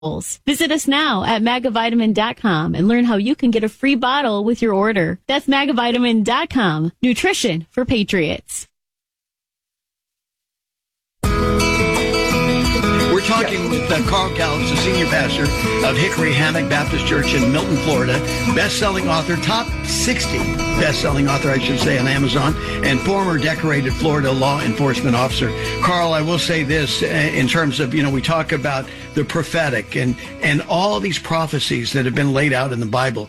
Visit us now at magavitamin.com and learn how you can get a free bottle with your order. That's magavitamin.com. Nutrition for patriots. We're talking with Carl Gallups, the senior pastor of Hickory Hammock Baptist Church in Milton, Florida, best-selling author, top 60 best-selling author, I should say, on Amazon, and former decorated Florida law enforcement officer. Carl, I will say this in terms of, we talk about the prophetic and all these prophecies that have been laid out in the Bible.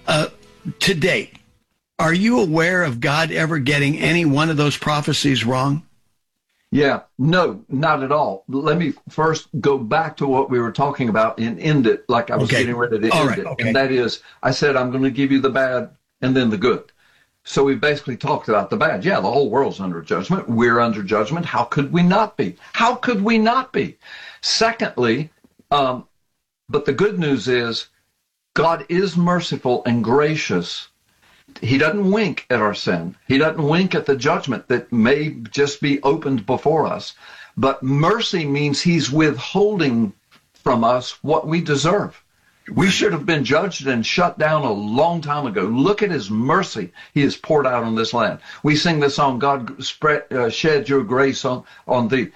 To date, are you aware of God ever getting any one of those prophecies wrong? Yeah, no, not at all. Let me first go back to what we were talking about and end it like I was getting ready to end it. Okay. And that is, I said, I'm going to give you the bad and then the good. So we basically talked about the bad. Yeah, the whole world's under judgment. We're under judgment. How could we not be? How could we not be? Secondly, but the good news is God is merciful and gracious. He doesn't wink at our sin. He doesn't wink at the judgment that may just be opened before us. But mercy means he's withholding from us what we deserve. We should have been judged and shut down a long time ago. Look at his mercy he has poured out on this land. We sing the song, God shed your grace on the...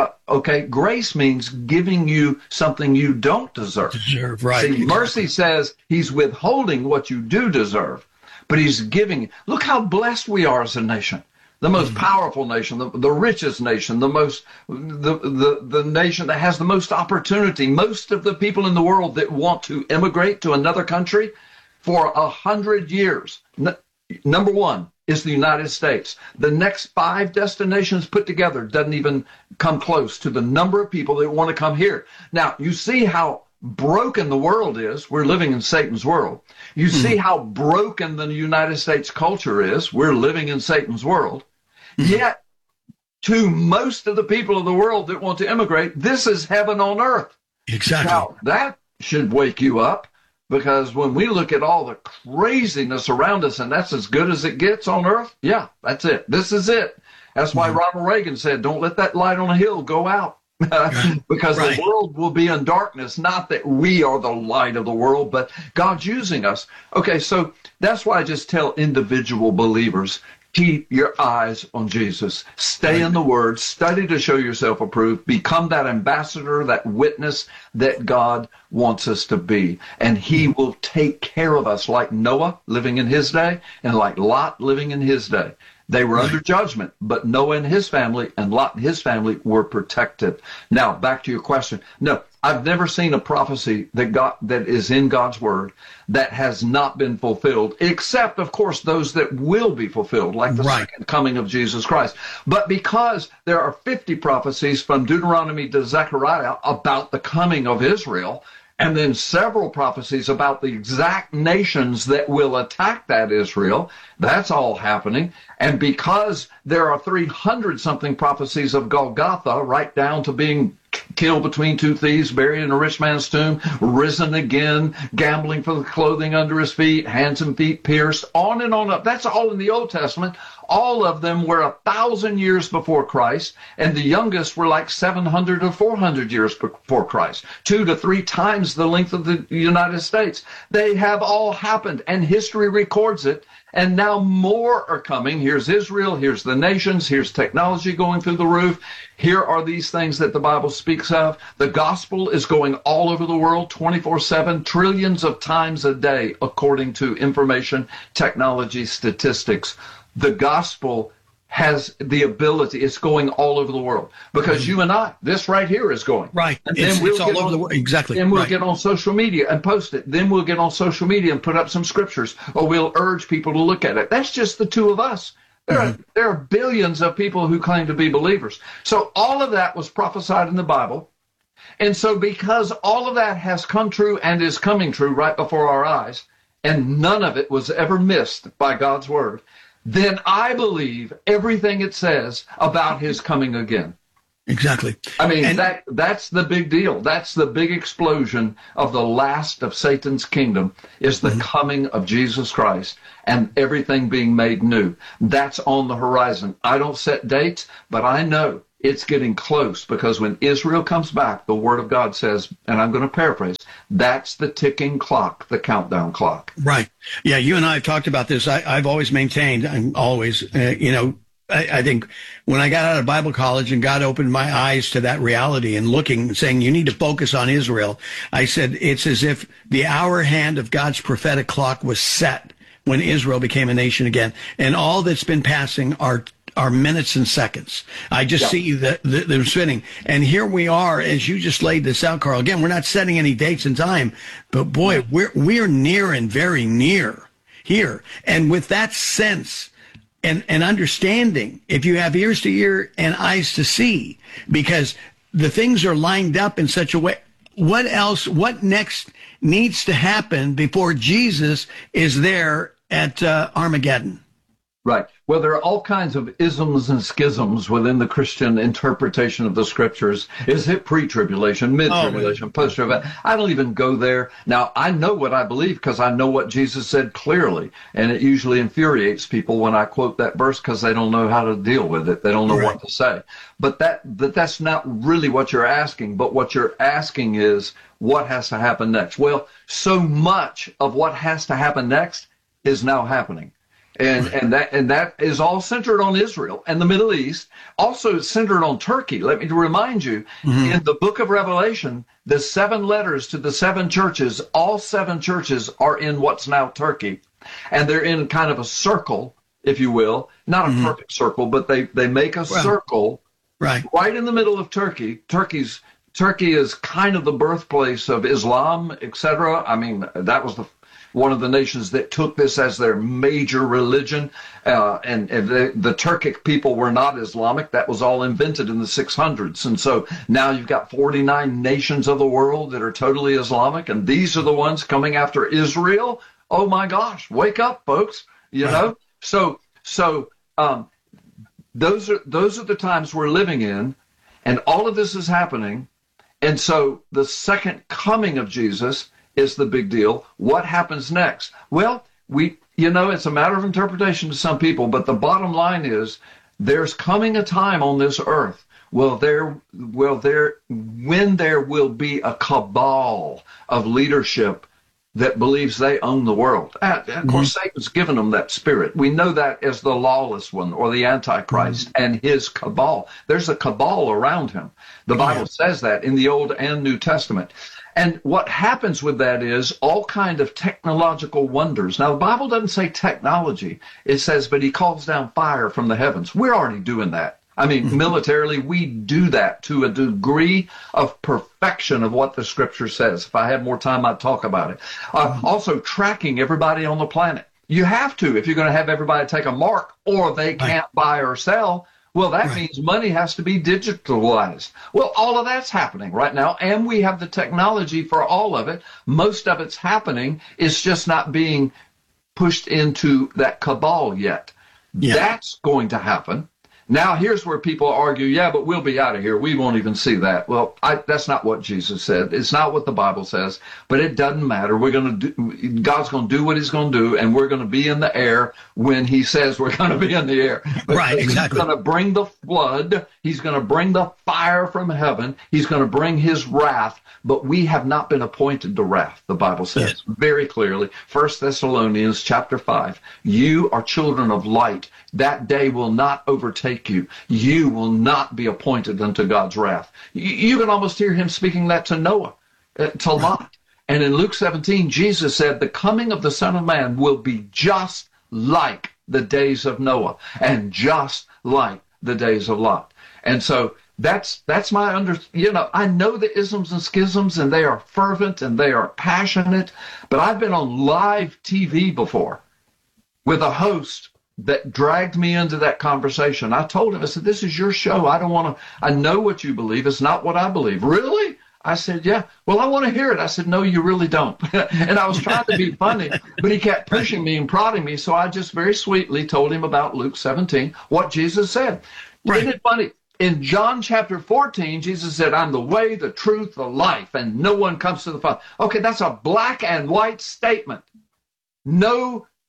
grace means giving you something you don't deserve. Right. See, mercy says he's withholding what you do deserve. But he's giving. Look how blessed we are as a nation. The most powerful nation, the richest nation, the nation that has the most opportunity. Most of the people in the world that want to immigrate to another country for 100 years. Number one is the United States. The next 5 destinations put together doesn't even come close to the number of people that want to come here. Now, you see how broken the world is. We're living in Satan's world. You see how broken the United States culture is. We're living in Satan's world. Yet, to most of the people of the world that want to immigrate, this is heaven on earth. Exactly. Now, that should wake you up, because when we look at all the craziness around us, and that's as good as it gets on earth, yeah, that's it. This is it. That's why Ronald Reagan said, don't let that light on a hill go out. Because the world will be in darkness. Not that we are the light of the world, but God's using us. Okay, so that's why I just tell individual believers, keep your eyes on Jesus. Stay in the Word. Study to show yourself approved. Become that ambassador, that witness that God wants us to be. And he will take care of us, like Noah living in his day and like Lot living in his day. They were under judgment, but Noah and his family and Lot and his family were protected. Now, back to your question. No, I've never seen a prophecy that is in God's word that has not been fulfilled, except, of course, those that will be fulfilled, like the second coming of Jesus Christ. But because there are 50 prophecies from Deuteronomy to Zechariah about the coming of Israel, and then several prophecies about the exact nations that will attack that Israel. That's all happening. And because there are 300-something prophecies of Golgotha, right down to being killed between 2 thieves, buried in a rich man's tomb, risen again, gambling for the clothing under his feet, hands and feet pierced, on and on up. That's all in the Old Testament. All of them were 1,000 years before Christ, and the youngest were like 700 or 400 years before Christ, 2 to 3 times the length of the United States. They have all happened, and history records it, and now more are coming. Here's Israel, here's the nations, here's technology going through the roof. Here are these things that the Bible speaks of. The gospel is going all over the world 24/7, trillions of times a day, according to information technology statistics. The gospel has the ability, it's going all over the world. Because you and I, this right here is going. Right. And then it's all over the world. Exactly. Then we'll get on social media and post it. Then we'll get on social media and put up some scriptures, or we'll urge people to look at it. That's just the 2 of us. There are billions of people who claim to be believers. So all of that was prophesied in the Bible. And so because all of that has come true and is coming true right before our eyes, and none of it was ever missed by God's word, then I believe everything it says about his coming again. Exactly. I mean, that's the big deal. That's the big explosion of the last of Satan's kingdom, is the coming of Jesus Christ and everything being made new. That's on the horizon. I don't set dates, but I know it's getting close, because when Israel comes back, the Word of God says, and I'm going to paraphrase, that's the ticking clock, the countdown clock. Right. Yeah, you and I have talked about this. I've always maintained, and always, I think when I got out of Bible college and God opened my eyes to that reality and looking, saying, you need to focus on Israel, I said, it's as if the hour hand of God's prophetic clock was set when Israel became a nation again. And all that's been passing are minutes and seconds. I just see them spinning. And here we are, as you just laid this out, Carl. Again, we're not setting any dates and time, but boy, we're near and very near here. And with that sense and understanding, if you have ears to hear and eyes to see, because the things are lined up in such a way, what next needs to happen before Jesus is there at Armageddon? Right. Well, there are all kinds of isms and schisms within the Christian interpretation of the scriptures. Is it pre-tribulation, mid-tribulation, post-tribulation? I don't even go there. Now, I know what I believe because I know what Jesus said clearly, and it usually infuriates people when I quote that verse because they don't know how to deal with it. They don't know what to say. But that's not really what you're asking. But what you're asking is what has to happen next. Well, so much of what has to happen next is now happening. And that is all centered on Israel and the Middle East. Also, it's centered on Turkey. Let me remind you, in the book of Revelation, the 7 letters to the 7 churches, all 7 churches are in what's now Turkey. And they're in kind of a circle, if you will. Not a perfect circle, but they make a circle right in the middle of Turkey. Turkey is kind of the birthplace of Islam, etc. I mean, that was one of the nations that took this as their major religion, and the Turkic people were not Islamic. That was all invented in the 600s. And so now you've got 49 nations of the world that are totally Islamic, and these are the ones coming after Israel. Oh my gosh, wake up, folks. You know? So those are the times we're living in, and all of this is happening. And so the second coming of Jesus is the big deal. What happens next? Well, it's a matter of interpretation to some people, but the bottom line is there's coming a time on this earth when there will be a cabal of leadership that believes they own the world. And of course, Satan's given them that spirit. We know that as the lawless one or the Antichrist and his cabal. There's a cabal around him. The Bible says that in the Old and New Testament. And what happens with that is all kind of technological wonders. Now, the Bible doesn't say technology. It says, but he calls down fire from the heavens. We're already doing that. I mean, militarily, we do that to a degree of perfection of what the scripture says. If I had more time, I'd talk about it. Also, tracking everybody on the planet. You have to if you're going to have everybody take a mark or they can't buy or sell. Well, that means money has to be digitalized. Well, all of that's happening right now, and we have the technology for all of it. Most of it's happening. It's just not being pushed into that cabal yet. That's going to happen. Now, here's where people argue, but we'll be out of here. We won't even see that. Well, that's not what Jesus said. It's not what the Bible says, but it doesn't matter. God's going to do what he's going to do, and we're going to be in the air when he says we're going to be in the air. Right, exactly. He's going to bring the flood. He's going to bring the fire from heaven. He's going to bring his wrath, but we have not been appointed to wrath, the Bible says very clearly. 1 Thessalonians chapter 5, you are children of light. That day will not overtake you. You will not be appointed unto God's wrath. You can almost hear him speaking that to Noah, to Lot. And in Luke 17, Jesus said, the coming of the Son of Man will be just like the days of Noah and just like the days of Lot. And so that's my I know the isms and schisms, and they are fervent and they are passionate, but I've been on live TV before with a host that dragged me into that conversation. I told him, I said, this is your show. I know what you believe. It's not what I believe. Really? I said, yeah. Well, I want to hear it. I said, no, you really don't. And I was trying to be funny, but he kept pushing me and prodding me. So I just very sweetly told him about Luke 17, what Jesus said. Right. Isn't it funny? In John chapter 14, Jesus said, I'm the way, the truth, the life, and no one comes to the Father. Okay, that's a black and white statement. No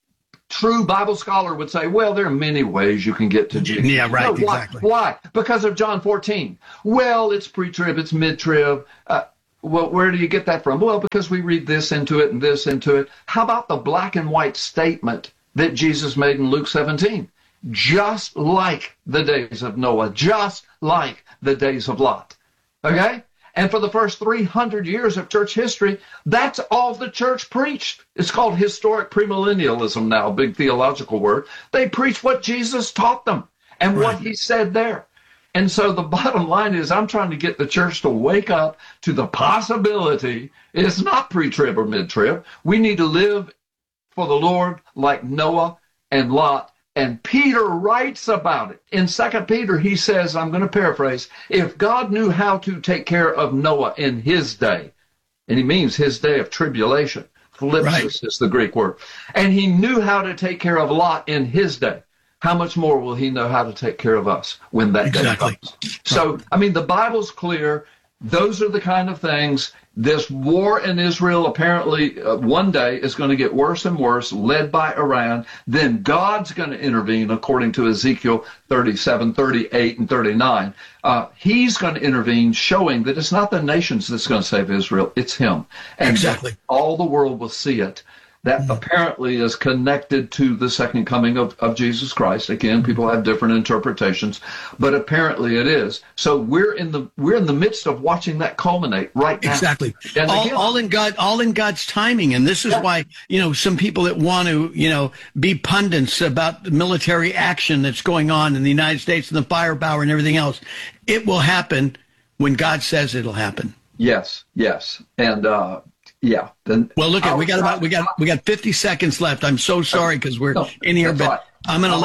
true Bible scholar would say, well, there are many ways you can get to Jesus. Yeah, right, No, exactly. Why? Because of John 14. Well, it's pre-trib, it's mid-trib. Well, where do you get that from? Well, because we read this into it and this into it. How about the black and white statement that Jesus made in Luke 17? Just like the days of Noah, just like the days of Lot. Okay? And for the first 300 years of church history, that's all the church preached. It's called historic premillennialism now, a big theological word. They preached what Jesus taught them and what he said there. And so the bottom line is I'm trying to get the church to wake up to the possibility it's not pre-trib or mid-trib. We need to live for the Lord like Noah and Lot. And Peter writes about it. In 2 Peter, he says, I'm going to paraphrase, if God knew how to take care of Noah in his day, and he means his day of tribulation, thlipsis is the Greek word, and he knew how to take care of Lot in his day, how much more will he know how to take care of us when that day comes? So, I mean, the Bible's clear. Those are the kind of things. This war in Israel apparently one day is going to get worse and worse, led by Iran. Then God's going to intervene, according to Ezekiel 37, 38, and 39. He's going to intervene, showing that it's not the nations that's going to save Israel, it's him. And all the world will see it. That apparently is connected to the second coming of Jesus Christ. Again, people have different interpretations, but apparently it is. So we're in the midst of watching that culminate right now. Exactly. All in God's timing. And this is why, some people that want to, be pundits about the military action that's going on in the United States and the firepower and everything else, it will happen when God says it'll happen. Yes. And, yeah. Then well, look, we got 50 seconds left. I'm so sorry because we're in here, but right. I'm going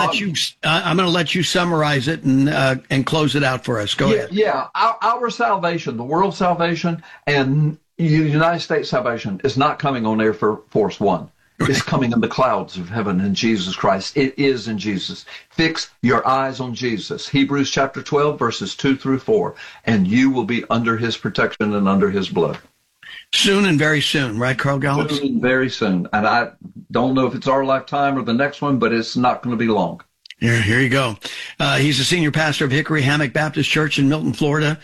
to let you summarize it and close it out for us. Go ahead. Yeah. Our salvation, the world's salvation, and the United States salvation is not coming on Air Force One. It's coming in the clouds of heaven in Jesus Christ. It is in Jesus. Fix your eyes on Jesus. Hebrews chapter 12, verses 2 through 4, and you will be under his protection and under his blood. Soon and very soon, right, Carl Gallup? Soon and very soon. And I don't know if it's our lifetime or the next one, but it's not going to be long. Here you go. He's the senior pastor of Hickory Hammock Baptist Church in Milton, Florida.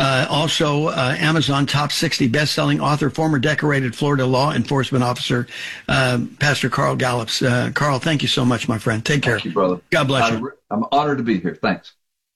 Also, Amazon top 60 best-selling author, former decorated Florida law enforcement officer, Pastor Carl Gallup. Carl, thank you so much, my friend. Take care. Thank you, brother. God bless you. I'm honored to be here. Thanks.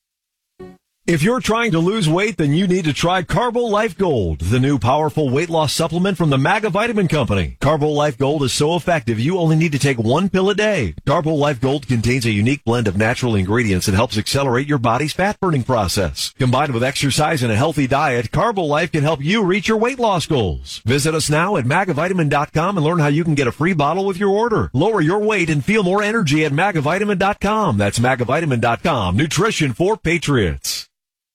If you're trying to lose weight, then you need to try Carbo Life Gold, the new powerful weight loss supplement from the Maga Vitamin Company. Carbo Life Gold is so effective, you only need to take one pill a day. Carbo Life Gold contains a unique blend of natural ingredients that helps accelerate your body's fat-burning process. Combined with exercise and a healthy diet, Carbo Life can help you reach your weight loss goals. Visit us now at magavitamin.com and learn how you can get a free bottle with your order. Lower your weight and feel more energy at magavitamin.com. That's magavitamin.com. Nutrition for Patriots.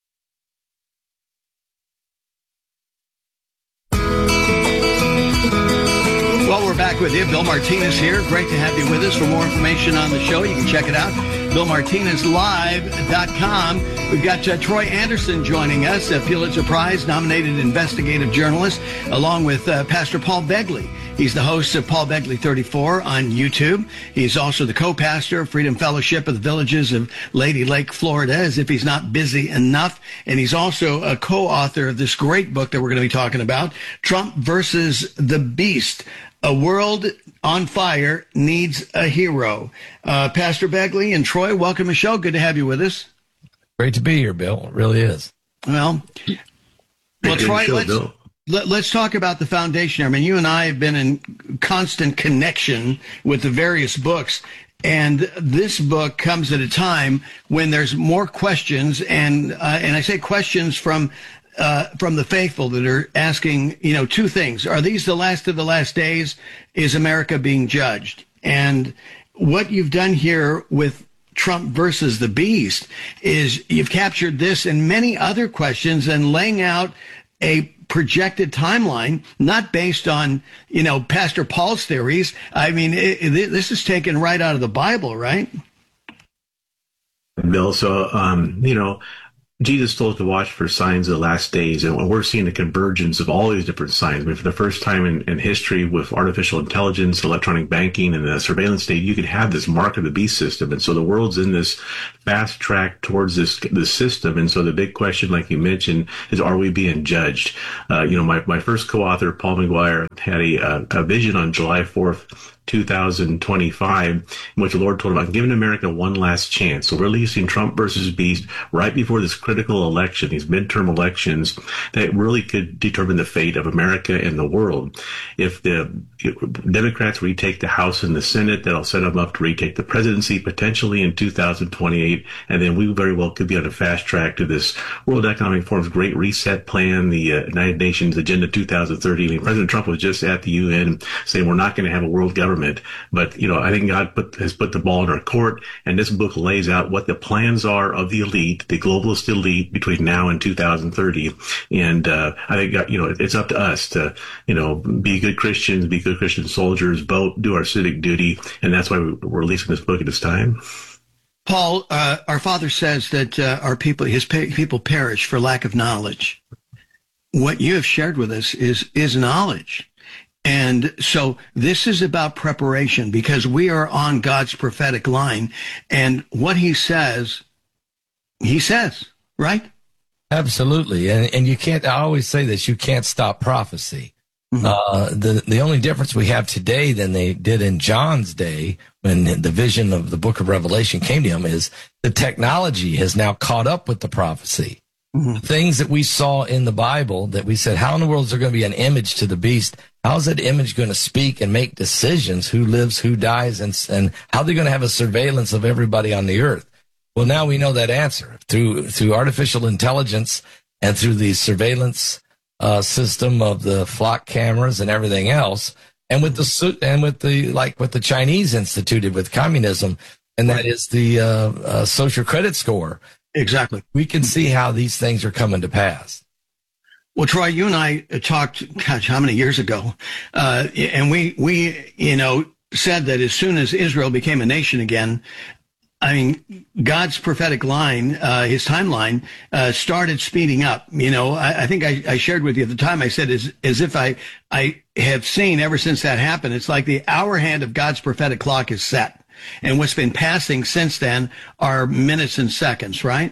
Well, we're back with you. Bill Martinez here. Great to have you with us. For more information on the show, you can check it out. BillMartinezLive.com. We've got Troy Anderson joining us, a Pulitzer Prize-nominated investigative journalist, along with Pastor Paul Begley. He's the host of Paul Begley 34 on YouTube. He's also the co-pastor of Freedom Fellowship of the Villages of Lady Lake, Florida, as if he's not busy enough. And he's also a co-author of this great book that we're going to be talking about, Trump versus the Beast. A world on fire needs a hero. Pastor Begley and Troy, welcome to the show. Good to have you with us. Great to be here, Bill. It really is. Well, Troy, let's talk about the foundation. I mean, you and I have been in constant connection with the various books. And this book comes at a time when there's more questions, and I say questions from the faithful that are asking, two things. Are these the last of the last days? Is America being judged? And what you've done here with Trump versus the Beast is you've captured this and many other questions and laying out a projected timeline, not based on, Pastor Paul's theories. I mean, this is taken right out of the Bible, right? Bill, so, Jesus told us to watch for signs of the last days, and we're seeing a convergence of all these different signs. I mean, for the first time in history, with artificial intelligence, electronic banking, and the surveillance state, you could have this mark of the beast system. And so the world's in this fast track towards this system. And so the big question, like you mentioned, is, are we being judged? My first co-author, Paul McGuire, had a vision on July 4th, 2025, in which the Lord told him, I'm giving America one last chance. So we're releasing Trump versus Beast right before this critical election, these midterm elections that really could determine the fate of America and the world. If the Democrats retake the House and the Senate, that'll set them up to retake the presidency potentially in 2028. And then we very well could be on a fast track to this World Economic Forum's Great Reset Plan, the United Nations Agenda 2030. I mean, President Trump was just at the UN saying we're not going to have a world government. But, I think God has put the ball in our court, and this book lays out what the plans are of the elite, the globalist elite, between now and 2030. And I think, it's up to us to, be good Christians, be good Christian soldiers, vote, do our civic duty. And that's why we're releasing this book at this time. Paul, our Father says that his people perish for lack of knowledge. What you have shared with us is knowledge. And so this is about preparation, because we are on God's prophetic line, and what he says, right? Absolutely. And you can't, I always say this, you can't stop prophecy. Mm-hmm. The only difference we have today than they did in John's day, when the vision of the book of Revelation came to him, is the technology has now caught up with the prophecy. Mm-hmm. The things that we saw in the Bible that we said, how in the world is there going to be an image to the beast? How's that image going to speak and make decisions? Who lives, who dies, and how they're going to have a surveillance of everybody on the earth? Well, now we know that answer through artificial intelligence and through the surveillance system of the flock cameras and everything else, and with the Chinese instituted with communism, and that is the social credit score. Exactly. We can see how these things are coming to pass. Well, Troy, you and I talked, how many years ago? And we said that as soon as Israel became a nation again, God's prophetic line, his timeline, started speeding up. I think I shared with you at the time, I said, as if I have seen ever since that happened, it's like the hour hand of God's prophetic clock is set. And what's been passing since then are minutes and seconds, right?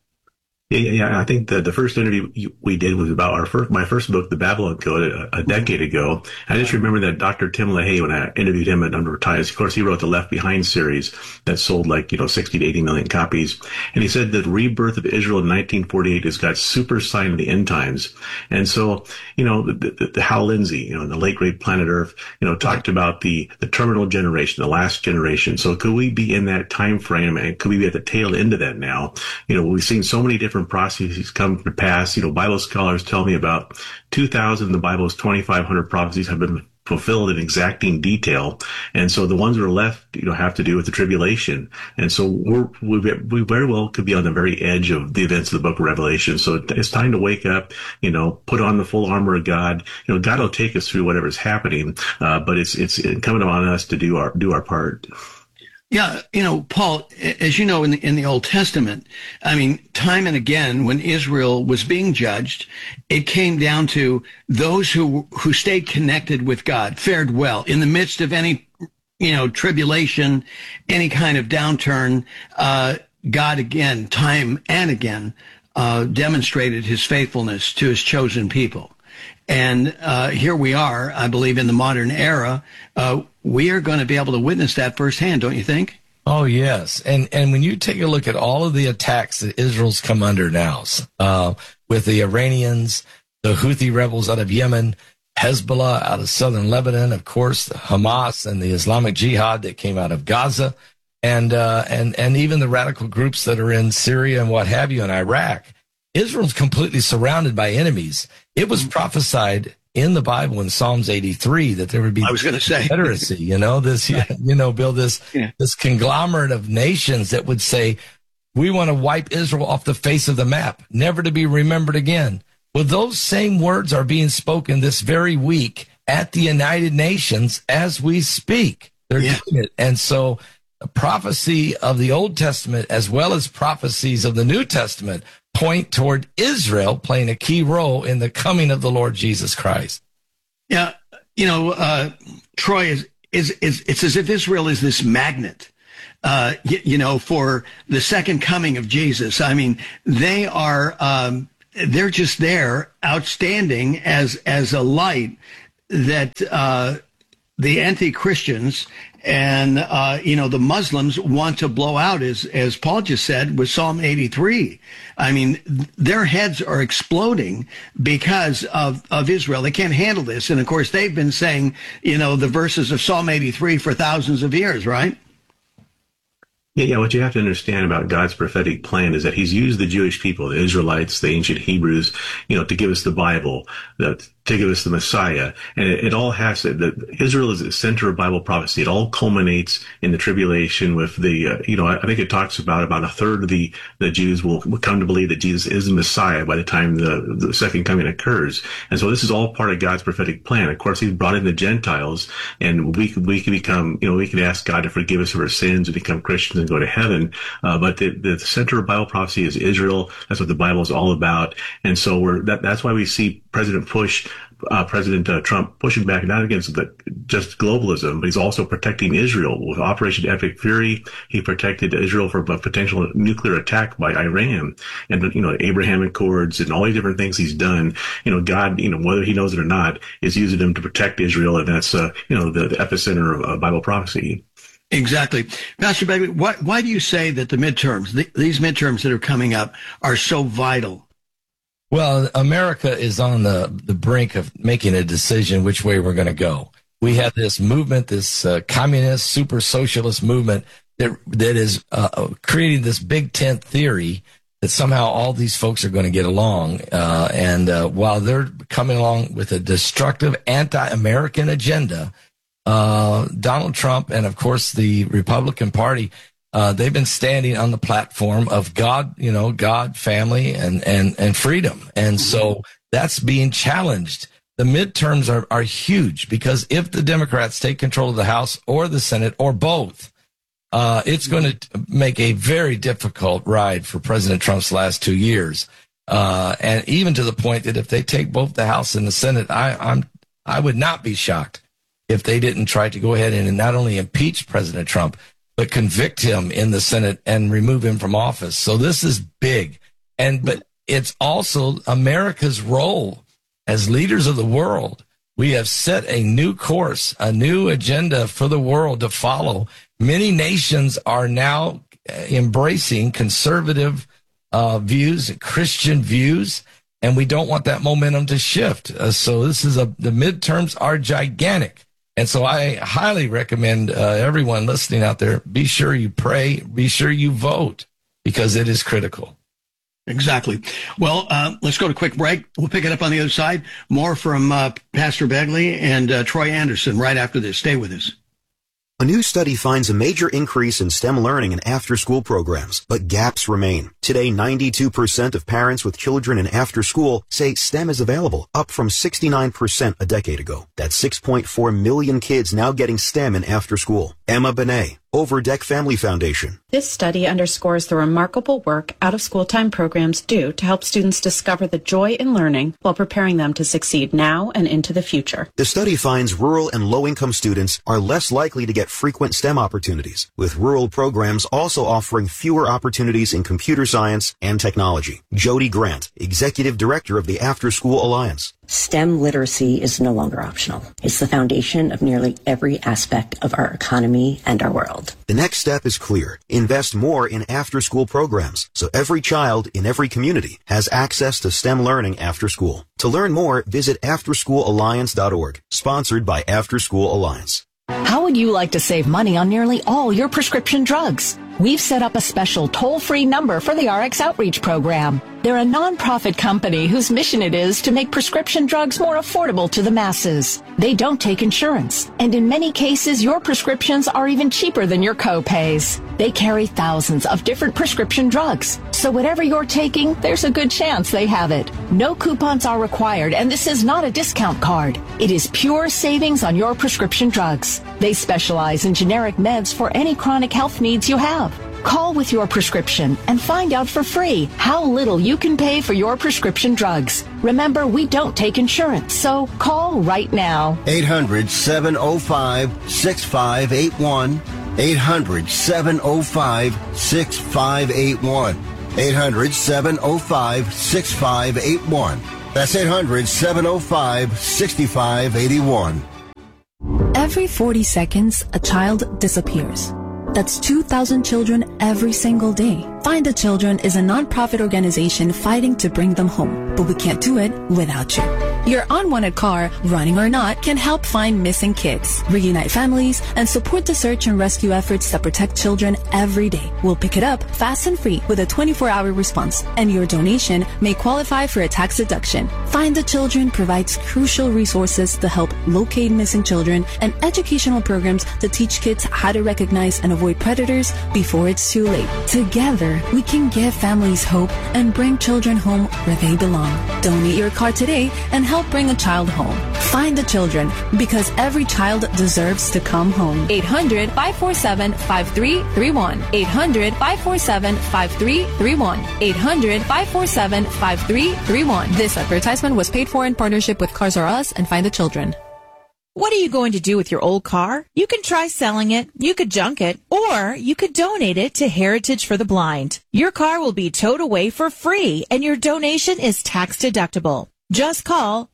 Yeah. I think the first interview we did was about my first book, The Babylon Code, a decade ago. I just remember that Dr. Tim LaHaye, when I interviewed him at Under Ties, of course, he wrote the Left Behind series that sold 60 to 80 million copies. And he said that rebirth of Israel in 1948 has got super sign of the end times. And so, the Hal Lindsey, the late great Planet Earth, talked about the terminal generation, the last generation. So could we be in that time frame, and could we be at the tail end of that now? We've seen so many different prophecies come to pass. Bible scholars tell me about 2,000 of the Bible's 2,500 prophecies have been fulfilled in exacting detail. And so the ones that are left, have to do with the tribulation. And so we very well could be on the very edge of the events of the book of Revelation. So it's time to wake up, put on the full armor of God. God will take us through whatever's happening. But it's incumbent on us to do our part. Yeah, Paul, as you know, in the Old Testament, time and again, when Israel was being judged, it came down to those who stayed connected with God, fared well in the midst of any, tribulation, any kind of downturn. God again, time and again, demonstrated his faithfulness to his chosen people. And here we are, I believe, in the modern era. We are going to be able to witness that firsthand, don't you think? Oh, yes. And when you take a look at all of the attacks that Israel's come under now, with the Iranians, the Houthi rebels out of Yemen, Hezbollah out of southern Lebanon, of course, the Hamas and the Islamic Jihad that came out of Gaza, and even the radical groups that are in Syria and what have you in Iraq, Israel's completely surrounded by enemies. It was prophesied in the Bible in Psalms 83 that there would be confederacy, Bill, this conglomerate of nations that would say, we want to wipe Israel off the face of the map, never to be remembered again. Well, those same words are being spoken this very week at the United Nations as we speak. They're doing it. And so prophecy of the Old Testament as well as prophecies of the New Testament point toward Israel playing a key role in the coming of the Lord Jesus Christ. Yeah, Troy, it's as if Israel is this magnet, for the second coming of Jesus. I mean, they are, they're just there, outstanding as a light that the anti-Christians and, the Muslims want to blow out, as Paul just said with Psalm 83. I mean, their heads are exploding because of Israel. They can't handle this. And of course, they've been saying, the verses of Psalm 83 for thousands of years, right? Yeah. What you have to understand about God's prophetic plan is that he's used the Jewish people, the Israelites, the ancient Hebrews, to give us the Bible, to give us the Messiah. And it all has that Israel is the center of Bible prophecy. It all culminates in the tribulation with the, I think it talks about a third of the Jews will come to believe that Jesus is the Messiah by the time the second coming occurs. And so this is all part of God's prophetic plan. Of course, he's brought in the Gentiles, and we can become, we can ask God to forgive us of our sins and become Christians and go to heaven. But the center of Bible prophecy is Israel. That's what the Bible is all about. And so that's why we see President Trump pushing back not against just globalism, but he's also protecting Israel with Operation Epic Fury. He protected Israel from a potential nuclear attack by Iran, and Abraham Accords and all the different things he's done. God, whether he knows it or not, is using them to protect Israel, and that's the epicenter of Bible prophecy. Exactly. Pastor Begley, why do you say that the midterms, these midterms that are coming up, are so vital? Well, America is on the brink of making a decision which way we're going to go. We have this movement, this communist, super socialist movement that is creating this big tent theory that somehow all these folks are going to get along. And while they're coming along with a destructive anti-American agenda, Donald Trump and, of course, the Republican Party, they've been standing on the platform of God, God, family, and freedom. And so that's being challenged. The midterms are huge, because if the Democrats take control of the House or the Senate or both, it's going to make a very difficult ride for President Trump's last 2 years. And even to the point that if they take both the House and the Senate, I would not be shocked if they didn't try to go ahead and not only impeach President Trump, but convict him in the Senate and remove him from office. So this is big. But it's also America's role as leaders of the world. We have set a new course, a new agenda for the world to follow. Many nations are now embracing conservative views, Christian views, and we don't want that momentum to shift. So the midterms are gigantic. And so I highly recommend everyone listening out there, be sure you pray, be sure you vote, because it is critical. Exactly. Well, let's go to a quick break. We'll pick it up on the other side. More from Pastor Begley and Troy Anderson right after this. Stay with us. A new study finds a major increase in STEM learning in after-school programs, but gaps remain. Today, 92% of parents with children in after-school say STEM is available, up from 69% a decade ago. That's 6.4 million kids now getting STEM in after-school. Emma Benet, Overdeck Family Foundation. This study underscores the remarkable work out-of-school time programs do to help students discover the joy in learning while preparing them to succeed now and into the future. The study finds rural and low-income students are less likely to get frequent STEM opportunities, with rural programs also offering fewer opportunities in computer science and technology. Jody Grant, Executive Director of the After School Alliance. STEM literacy is no longer optional. It's the foundation of nearly every aspect of our economy and our world. The next step is clear. Invest more in after-school programs so every child in every community has access to STEM learning after school. To learn more, visit afterschoolalliance.org, sponsored by After School Alliance. How would you like to save money on nearly all your prescription drugs? We've set up a special toll-free number for the RX Outreach Program. They're a nonprofit company whose mission it is to make prescription drugs more affordable to the masses. They don't take insurance, and in many cases, your prescriptions are even cheaper than your co-pays. They carry thousands of different prescription drugs, so whatever you're taking, there's a good chance they have it. No coupons are required, and this is not a discount card. It is pure savings on your prescription drugs. They specialize in generic meds for any chronic health needs you have. Call with your prescription and find out for free how little you can pay for your prescription drugs. Remember, we don't take insurance, so call right now. 800-705-6581. 800-705-6581. 800-705-6581. That's 800-705-6581. Every 40 seconds, a child disappears. That's 2,000 children every single day. Find the Children is a nonprofit organization fighting to bring them home, but we can't do it without you. Your unwanted car, running or not, can help find missing kids, reunite families, and support the search and rescue efforts that protect children every day. We'll pick it up fast and free with a 24-hour response, and your donation may qualify for a tax deduction. Find the Children provides crucial resources to help locate missing children and educational programs to teach kids how to recognize and avoid predators before it's too late. Together, we can give families hope and bring children home where they belong. Donate your car today and help bring a child home. Find the Children, because every child deserves to come home. 800-547-5331. 800-547-5331. 800-547-5331. This advertisement was paid for in partnership with Cars R Us and Find the Children. What are you going to do with your old car? You can try selling it, you could junk it, or you could donate it to Heritage for the Blind. Your car will be towed away for free, and your donation is tax deductible. Just call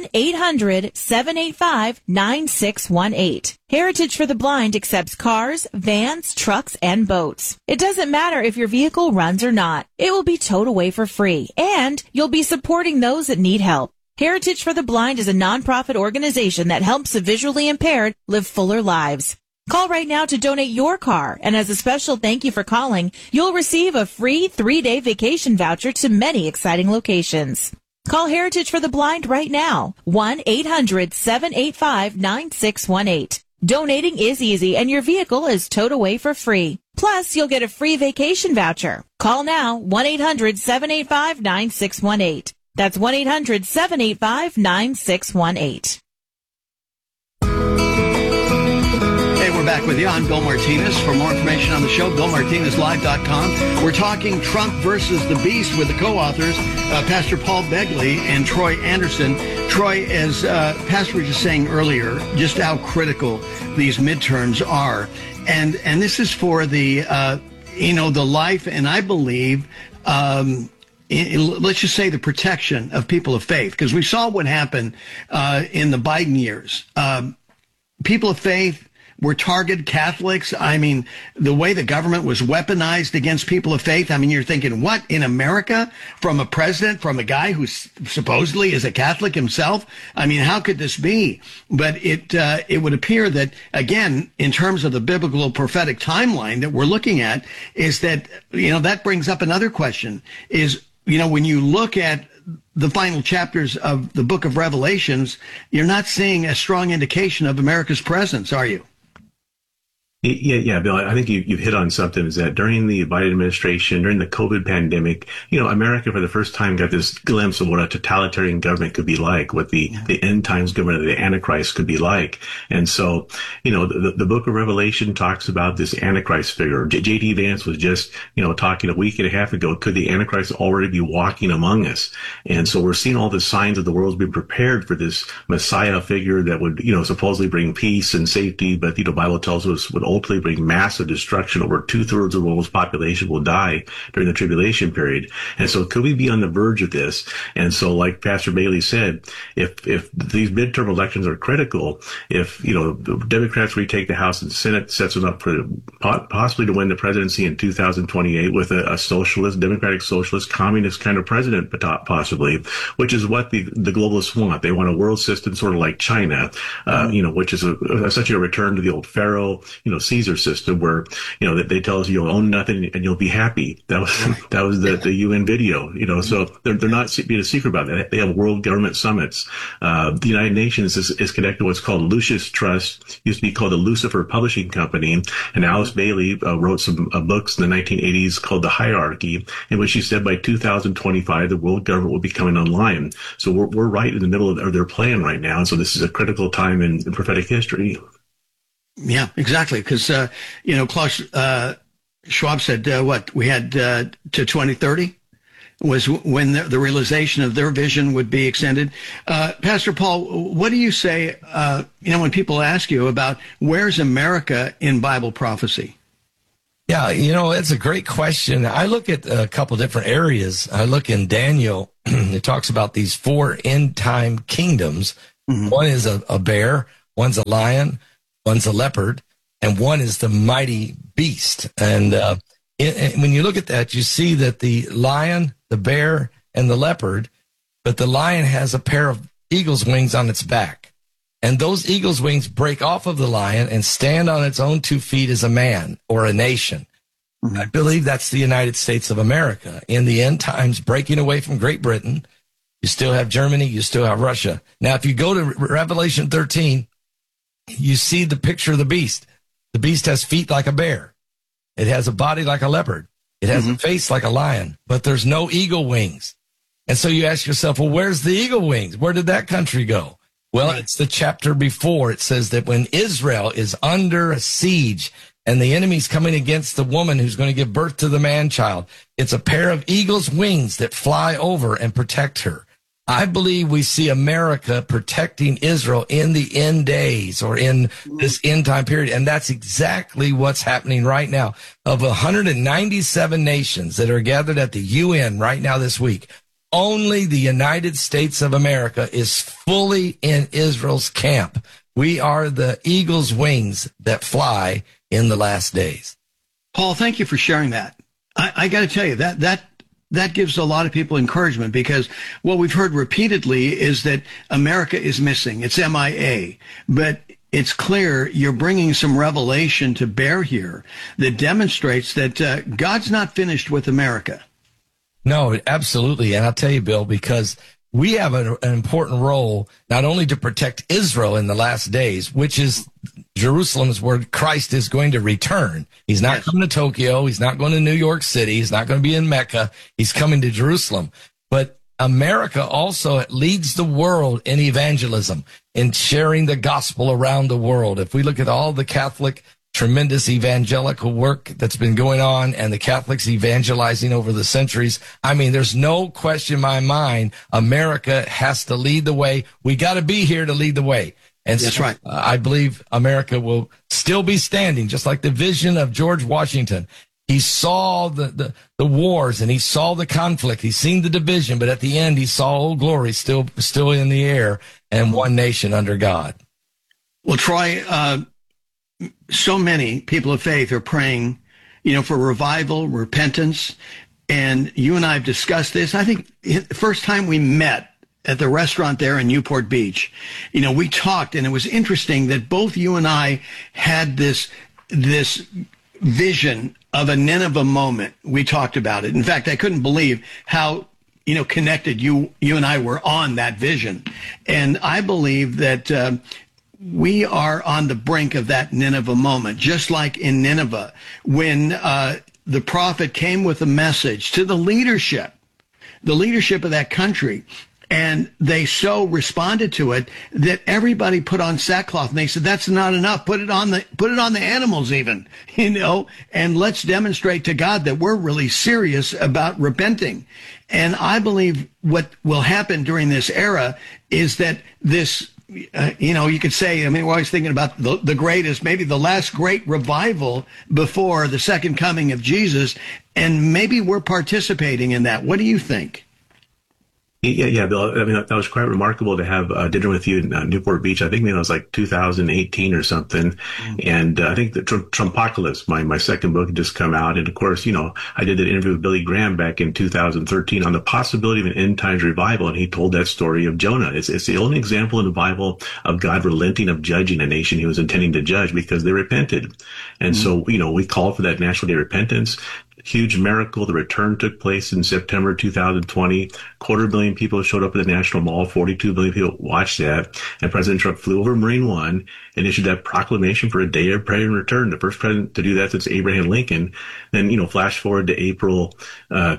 1-800-785-9618. Heritage for the Blind accepts cars, vans, trucks, and boats. It doesn't matter if your vehicle runs or not. It will be towed away for free, and you'll be supporting those that need help. Heritage for the Blind is a nonprofit organization that helps the visually impaired live fuller lives. Call right now to donate your car, and as a special thank you for calling, you'll receive a free 3-day vacation voucher to many exciting locations. Call Heritage for the Blind right now, 1-800-785-9618. Donating is easy, and your vehicle is towed away for free. Plus, you'll get a free vacation voucher. Call now, 1-800-785-9618. That's 1-800-785-9618. Hey, we're back with you. I'm Bill Martinez. For more information on the show, BillMartinezLive.com. We're talking Trump versus the Beast with the co-authors, Pastor Paul Begley and Troy Anderson. Troy, as Pastor was just saying earlier, just how critical these midterms are. And this is for the, the life, and I believe, let's just say the protection of people of faith, because we saw what happened in the Biden years. People of faith were targeted, Catholics. I mean, the way the government was weaponized against people of faith. I mean, you're thinking, what, in America, from a president, from a guy who supposedly is a Catholic himself? I mean, how could this be? But it would appear that, again, in terms of the biblical prophetic timeline that we're looking at, is that, that brings up another question is, when you look at the final chapters of the book of Revelations, you're not seeing a strong indication of America's presence, are you? Yeah, Bill, I think you've hit on something, is that during the Biden administration, during the COVID pandemic, America for the first time got this glimpse of what a totalitarian government could be like, what the end times government of the Antichrist could be like. And so, the book of Revelation talks about this Antichrist figure. J.D. Vance was just, talking a week and a half ago, could the Antichrist already be walking among us? And so we're seeing all the signs of the world's being prepared for this Messiah figure that would, supposedly bring peace and safety, but, the Bible tells us would ultimately bring massive destruction. Over 2/3 of the world's population will die during the tribulation period. And so could we be on the verge of this? And so, like Pastor Bailey said, if these midterm elections are critical, if, the Democrats retake the House and Senate, sets them up for possibly to win the presidency in 2028 with a socialist, democratic socialist, communist kind of president, possibly, which is what the globalists want. They want a world system sort of like China, which is essentially a return to the old Pharaoh, Caesar system, where they tell us you'll own nothing and you'll be happy. That was the UN video. So they're not being a secret about that. They have world government summits. The United Nations is connected to what's called Lucis Trust, used to be called the Lucifer Publishing Company, and Alice Bailey wrote some books in the 1980s called The Hierarchy, in which she said by 2025 the world government will be coming online. So we're right in the middle of their plan right now, and so this is a critical time in prophetic history. Yeah, exactly. Because, Klaus, Schwab said, we had to 2030 was when the realization of their vision would be extended. Pastor Paul, what do you say, when people ask you about where's America in Bible prophecy? Yeah, it's a great question. I look at a couple different areas. I look in Daniel. It talks about these 4 end time kingdoms. Mm-hmm. One is a bear, one's a lion, one's a leopard, and one is the mighty beast. And when you look at that, you see that the lion, the bear, and the leopard, but the lion has a pair of eagle's wings on its back. And those eagle's wings break off of the lion and stand on its own 2 feet as a man or a nation. Mm-hmm. I believe that's the United States of America. In the end times, breaking away from Great Britain, you still have Germany, you still have Russia. Now, if you go to Revelation 13, you see the picture of the beast. The beast has feet like a bear. It has a body like a leopard. It has a face like a lion, but there's no eagle wings. And so you ask yourself, well, where's the eagle wings? Where did that country go? Well, it's the chapter before. It says that when Israel is under a siege and the enemy's coming against the woman who's going to give birth to the man-child, it's a pair of eagle's wings that fly over and protect her. I believe we see America protecting Israel in the end days or in this end time period. And that's exactly what's happening right now. Of 197 nations that are gathered at the UN right now this week, only the United States of America is fully in Israel's camp. We are the eagle's wings that fly in the last days. Paul, thank you for sharing that. I got to tell you, that gives a lot of people encouragement, because what we've heard repeatedly is that America is missing. It's MIA. But it's clear you're bringing some revelation to bear here that demonstrates that God's not finished with America. No, absolutely. And I'll tell you, Bill, because we have an important role not only to protect Israel in the last days, which is Jerusalem is where Christ is going to return. He's not coming to Tokyo. He's not going to New York City. He's not going to be in Mecca. He's coming to Jerusalem. But America also leads the world in evangelism, in sharing the gospel around the world. If we look at all the Catholic tremendous evangelical work that's been going on and the Catholics evangelizing over the centuries, I mean, there's no question in my mind, America has to lead the way. We got to be here to lead the way. And that's right. I believe America will still be standing, just like the vision of George Washington. He saw the wars and he saw the conflict. He's seen the division, but at the end he saw Old Glory still in the air and one nation under God. Well, Troy, so many people of faith are praying, for revival, repentance. And you and I have discussed this. I think the first time we met at the restaurant there in Newport Beach, we talked, and it was interesting that both you and I had this vision of a Nineveh moment. We talked about it. In fact, I couldn't believe how, connected you and I were on that vision. And I believe that, we are on the brink of that Nineveh moment, just like in Nineveh, when the prophet came with a message to the leadership of that country, and they so responded to it that everybody put on sackcloth, and they said, that's not enough. Put it on the animals even, and let's demonstrate to God that we're really serious about repenting. And I believe what will happen during this era is that this, you could say, we're always thinking about the greatest, maybe the last great revival before the second coming of Jesus, and maybe we're participating in that. What do you think? Yeah, Bill. That was quite remarkable to have dinner with you in Newport Beach. I think maybe it was like 2018 or something. Mm-hmm. And I think the Trumpocalypse, my second book, had just come out. And of course, I did an interview with Billy Graham back in 2013 on the possibility of an end times revival. And he told that story of Jonah. It's the only example in the Bible of God relenting of judging a nation he was intending to judge because they repented. And so, we called for that National Day of Repentance. Huge miracle. The return took place in September 2020. 250,000 people showed up at the National Mall. 42 million people watched that. And President Trump flew over Marine One and issued that proclamation for a day of prayer and return. The first president to do that since Abraham Lincoln. Then, flash forward to April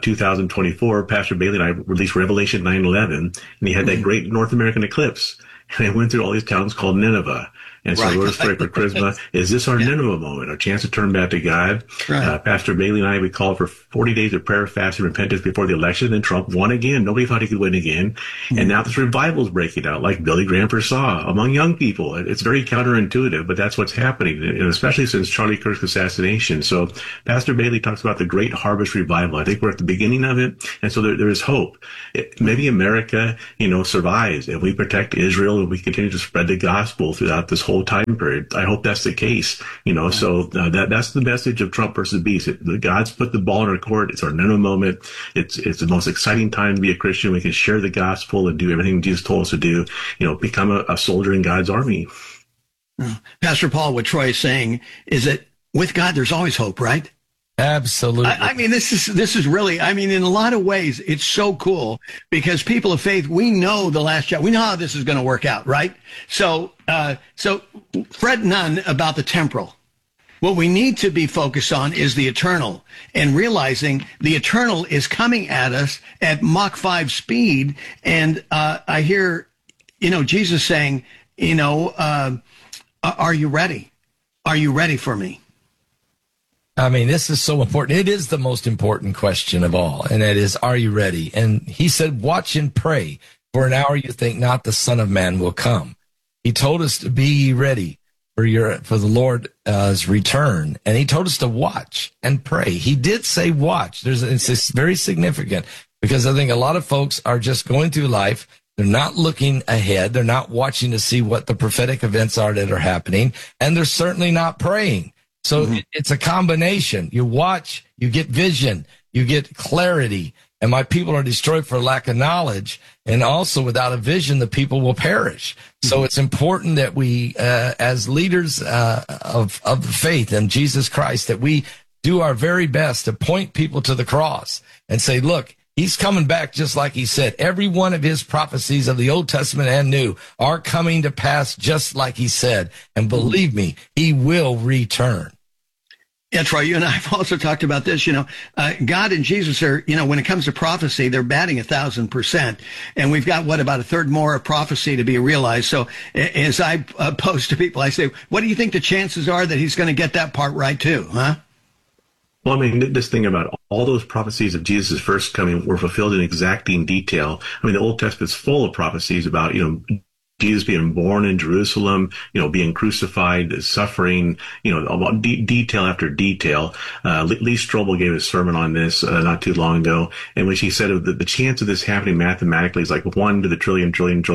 2024. Pastor Bailey and I released Revelation 9:11, and he had that great North American eclipse. and they went through all these towns called Nineveh. And so Lord's Prayer for Charisma, is this our Nineveh moment, our chance to turn back to God? Right. Pastor Bailey and I, we called for 40 days of prayer, fast, and repentance before the election. Then Trump won again. Nobody thought he could win again. And now this revival is breaking out, like Billy Graham foresaw, among young people. It's very counterintuitive, but that's what's happening, and especially since Charlie Kirk's assassination. So Pastor Bailey talks about the Great Harvest Revival. I think we're at the beginning of it, and so there is hope. Maybe America, survives, and we protect Israel, and we continue to spread the gospel throughout this whole time period. I hope that's the case, so that's the message of Trump versus Beast. God's put the ball in our court. It's our Nineveh moment. It's the most exciting time to be a Christian. We can share the gospel and do everything Jesus told us to do, become a soldier in God's army. Pastor Paul, what Troy is saying is that with God, there's always hope, right? Absolutely. I mean, this is really, in a lot of ways, it's so cool because people of faith, we know the last chapter. We know how this is going to work out, right? So fret none about the temporal. What we need to be focused on is the eternal, and realizing the eternal is coming at us at Mach 5 speed. And I hear, Jesus saying, are you ready? Are you ready for me? This is so important. It is the most important question of all, and that is, are you ready? And he said, watch and pray, for an hour you think not the Son of Man will come. He told us to be ye ready for the Lord's return, and he told us to watch and pray. He did say watch. It's very significant, because I think a lot of folks are just going through life. They're not looking ahead. They're not watching to see what the prophetic events are that are happening, and they're certainly not praying. So it's a combination. You watch, you get vision, you get clarity, and my people are destroyed for lack of knowledge. And also without a vision, the people will perish. So it's important that we, as leaders of the faith in Jesus Christ, that we do our very best to point people to the cross and say, look, he's coming back just like he said. Every one of his prophecies of the Old Testament and New are coming to pass just like he said. And believe me, he will return. Yeah, Troy, you and I have also talked about this. God and Jesus are, when it comes to prophecy, they're batting 1,000%. And we've got, about a third more of prophecy to be realized. So as I pose to people, I say, what do you think the chances are that he's going to get that part right too, huh? Well, this thing about all those prophecies of Jesus' first coming were fulfilled in exacting detail. The Old Testament's full of prophecies about, Jesus being born in Jerusalem, being crucified, suffering, about detail after detail. Lee Strobel gave a sermon on this not too long ago, in which he said the chance of this happening mathematically is like 1 to the trillion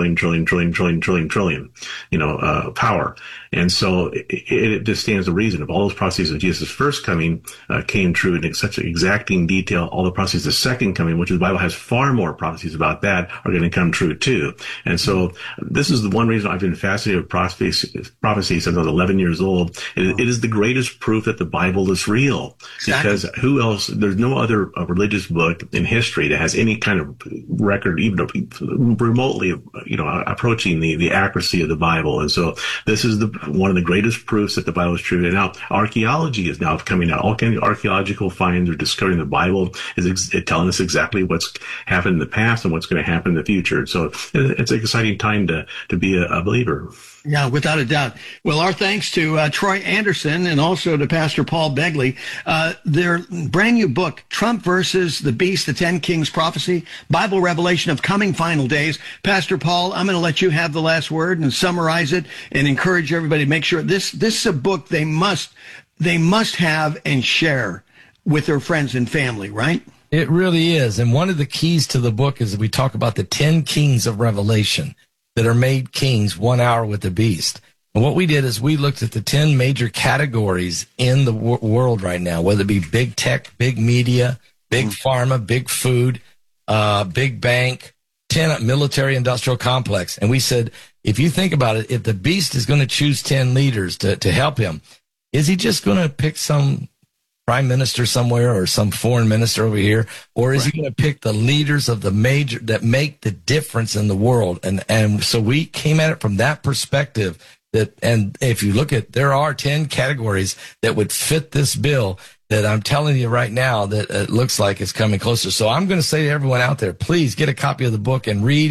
power. And so it just stands to reason. If all those prophecies of Jesus' first coming came true in such exacting detail, all the prophecies of the second coming, which the Bible has far more prophecies about that, are going to come true too. And so this is the one reason I've been fascinated with prophecy since I was 11 years old. It is the greatest proof that the Bible is real. Exactly. Because who else, there's no other religious book in history that has any kind of record, even remotely, approaching the accuracy of the Bible. And so this is one of the greatest proofs that the Bible is true. And now archaeology is now coming out. All kinds of archaeological finds are discovering the Bible is telling us exactly what's happened in the past and what's going to happen in the future. So it's an exciting time to be a believer. Yeah, without a doubt. Well, our thanks to Troy Anderson and also to Pastor Paul Begley. Their brand new book, Trump versus the Beast, the 10 Kings Prophecy, Bible Revelation of Coming Final Days. Pastor Paul, I'm going to let you have the last word and summarize it and encourage everybody to make sure this is a book they must have and share with their friends and family, right? It really is. And one of the keys to the book is that we talk about the 10 kings of Revelation that are made kings 1 hour with the beast. And what we did is we looked at the 10 major categories in the world right now, whether it be big tech, big media, big pharma, big food, big bank, 10 military industrial complex. And we said, if you think about it, if the beast is going to choose 10 leaders to help him, is he just going to pick some prime minister somewhere or some foreign minister over here, or is he going to pick the leaders of the major that make the difference in the world? And so we came at it from that perspective. And if you look at, there are 10 categories that would fit this bill that I'm telling you right now that it looks like it's coming closer. So I'm going to say to everyone out there, please get a copy of the book and read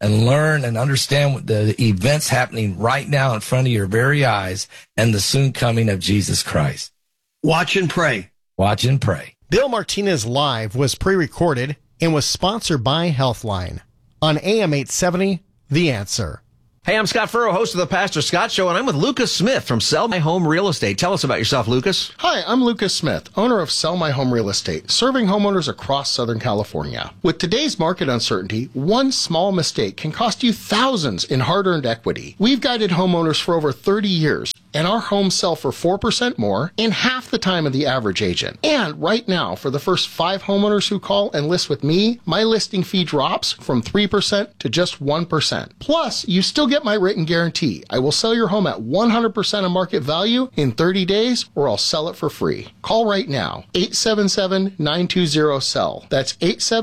and learn and understand the events happening right now in front of your very eyes and the soon coming of Jesus Christ. Watch and pray. Watch and pray. Bill Martinez Live was pre-recorded and was sponsored by Healthline on AM 870, The Answer. Hey, I'm Scott Furrow, host of the Pastor Scott Show, and I'm with Lucas Smith from Sell My Home Real Estate. Tell us about yourself, Lucas. Hi, I'm Lucas Smith, owner of Sell My Home Real Estate, serving homeowners across Southern California. With today's market uncertainty, one small mistake can cost you thousands in hard-earned equity. We've guided homeowners for over 30 years, and our homes sell for 4% more in half the time of the average agent. And right now, for the first 5 homeowners who call and list with me, my listing fee drops from 3% to just 1%. Plus, you still get my written guarantee. I will sell your home at 100% of market value in 30 days, or I'll sell it for free. Call right now, 877-920-SELL. That's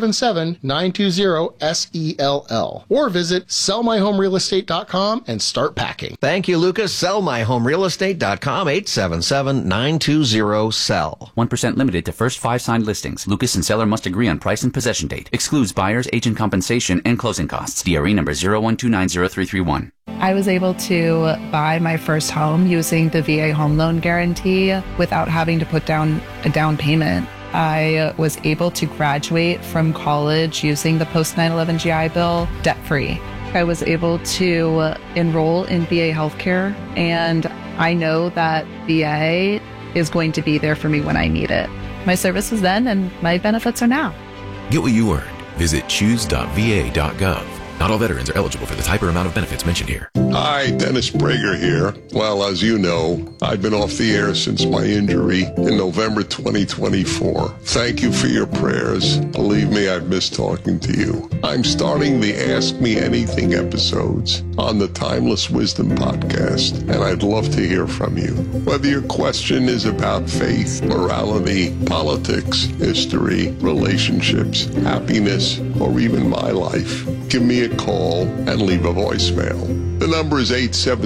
877-920-SELL. Or visit sellmyhomerealestate.com and start packing. Thank you, Lucas. Sellmyhomerealestate.com, 877-920-SELL. 1% limited to first 5 signed listings. Lucas and seller must agree on price and possession date. Excludes buyers, agent compensation, and closing costs. DRE number 01290331. I was able to buy my first home using the VA home loan guarantee without having to put down a down payment. I was able to graduate from college using the post 9/11 GI Bill debt-free. I was able to enroll in VA healthcare, and I know that VA is going to be there for me when I need it. My service was then, and my benefits are now. Get what you earned. Visit choose.va.gov. Not all veterans are eligible for the type or amount of benefits mentioned here. Hi, Dennis Prager here. Well, as you know, I've been off the air since my injury in November 2024. Thank you for your prayers. Believe me, I've missed talking to you. I'm starting the Ask Me Anything episodes on the Timeless Wisdom podcast, and I'd love to hear from you. Whether your question is about faith, morality, politics, history, relationships, happiness, or even my life, give me a call and leave a voicemail. The number is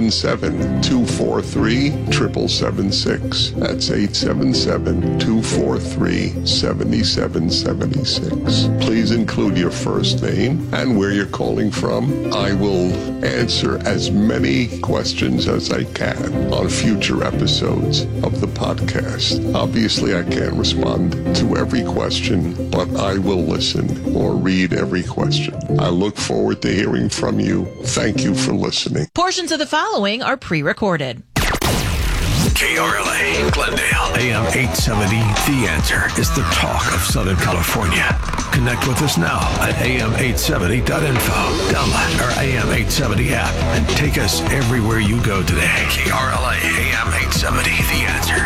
877-243-7776. That's 877-243-7776. Please include your first name and where you're calling from. I will answer as many questions as I can on future episodes of the podcast. Obviously, I can't respond to every question, but I will listen or read every question. I look forward to hearing from you. Thank you for listening. Portions of the following are pre-recorded. KRLA, Glendale, AM 870, The Answer is the talk of Southern California. Connect with us now at am870.info. Download our AM 870 app and take us everywhere you go today. KRLA, AM 870, The Answer.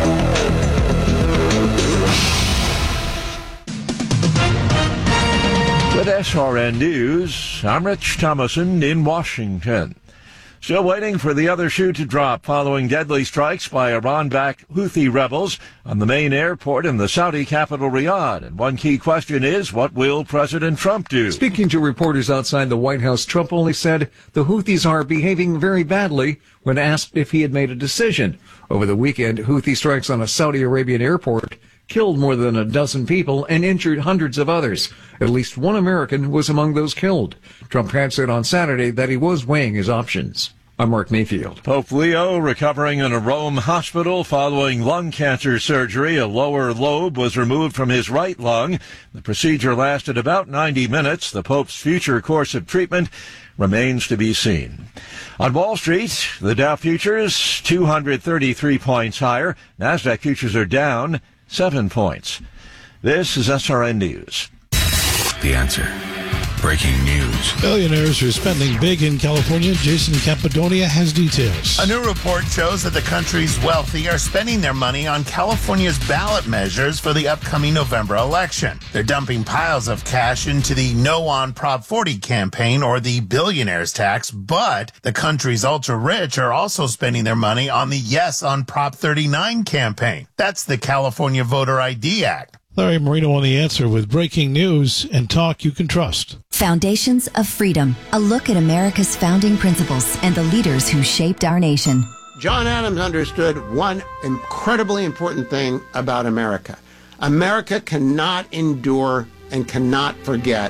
With SRN News, I'm Rich Thomason in Washington. Still waiting for the other shoe to drop following deadly strikes by Iran-backed Houthi rebels on the main airport in the Saudi capital Riyadh. And one key question is, what will President Trump do? Speaking to reporters outside the White House, Trump only said the Houthis are behaving very badly when asked if he had made a decision. Over the weekend, Houthi strikes on a Saudi Arabian airport killed more than a dozen people and injured hundreds of others. At least one American was among those killed. Trump had said on Saturday that he was weighing his options. I'm Mark Mayfield. Pope Leo recovering in a Rome hospital following lung cancer surgery. A lower lobe was removed from his right lung. The procedure lasted about 90 minutes. The Pope's future course of treatment remains to be seen. On Wall Street, the Dow futures 233 points higher. Nasdaq futures are down 7 points. This is SRN News. The Answer. Breaking news. Billionaires are spending big in California. Jason Cappadonia has details. A new report shows that the country's wealthy are spending their money on California's ballot measures for the upcoming November election. They're dumping piles of cash into the No on Prop 40 campaign or the billionaire's tax, but the country's ultra-rich are also spending their money on the Yes on Prop 39 campaign. That's the California Voter ID Act. Larry Marino on The Answer with breaking news and talk you can trust. Foundations of Freedom, a look at America's founding principles and the leaders who shaped our nation. John Adams understood one incredibly important thing about America. America cannot endure and cannot forget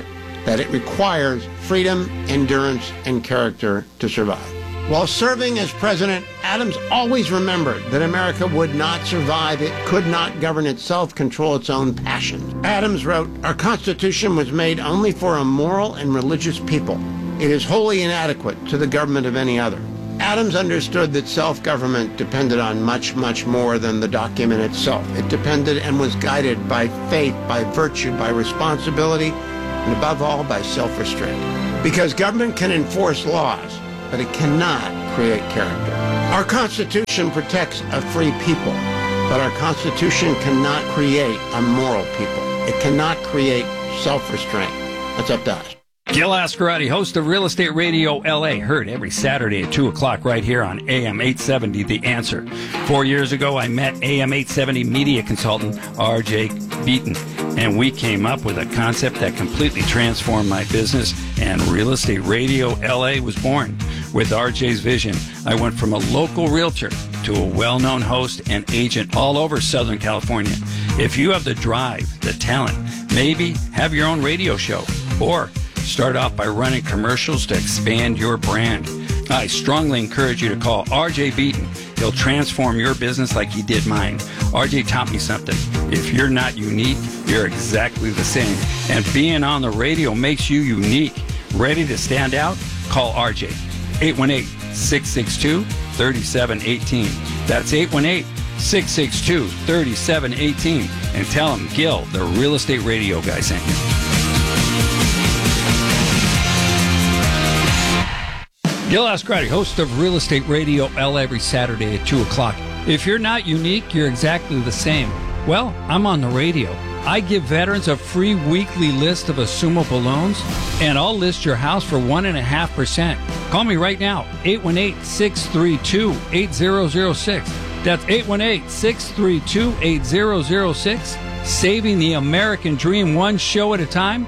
that it requires freedom, endurance, and character to survive. While serving as president, Adams always remembered that America would not survive. It could not govern itself, control its own passions. Adams wrote, "Our Constitution was made only for a moral and religious people. It is wholly inadequate to the government of any other." Adams understood that self-government depended on much, much more than the document itself. It depended and was guided by faith, by virtue, by responsibility, and above all, by self-restraint. Because government can enforce laws, but it cannot create character. Our Constitution protects a free people, but our Constitution cannot create a moral people. It cannot create self-restraint. That's up to us. Gil Ascarati, host of Real Estate Radio LA, heard every Saturday at 2 o'clock right here on AM 870, The Answer. 4 years ago, I met AM 870 media consultant R.J. Beaton, and we came up with a concept that completely transformed my business, and Real Estate Radio LA was born. With RJ's vision, I went from a local realtor to a well-known host and agent all over Southern California. If you have the drive, the talent, maybe have your own radio show, or start off by running commercials to expand your brand, I strongly encourage you to call RJ Beaton. He'll transform your business like he did mine. RJ taught me something. If you're not unique, you're exactly the same. And being on the radio makes you unique. Ready to stand out? Call RJ. 818-662-3718. That's 818-662-3718. And tell him Gil, the Real Estate Radio guy, sent you. Gil Ascarati, host of Real Estate Radio LA, every Saturday at 2 o'clock. If you're not unique, you're exactly the same. Well, I'm on the radio. I give veterans a free weekly list of assumable loans, and I'll list your house for 1.5%. Call me right now, 818-632-8006. That's 818-632-8006. Saving the American dream one show at a time,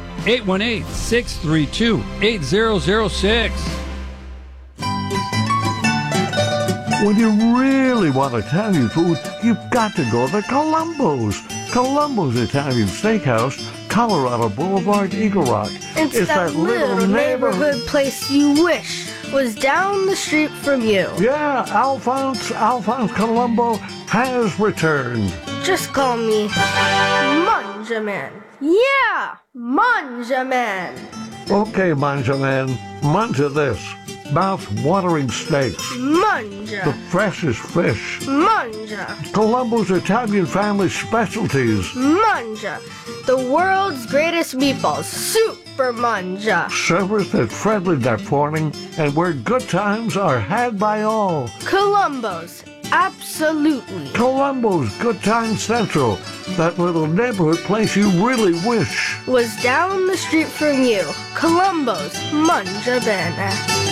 818-632-8006. When you really want Italian food, you've got to go to Columbo's. Columbo's Italian Steakhouse, Colorado Boulevard, Eagle Rock. It's that little neighborhood place you wish was down the street from you. Yeah, Alphonse Columbo has returned. Just call me Manjaman. Yeah, Manjaman. Okay, Manjaman, manja this. Mouth-watering steaks. Manja. The freshest fish. Manja. Columbo's Italian family specialties. Manja. The world's greatest meatballs. Super Manja. Service that's friendly that morning and where good times are had by all. Columbo's. Absolutely. Columbo's Good Time Central. That little neighborhood place you really wish was down the street from you. Columbo's Manja Bene.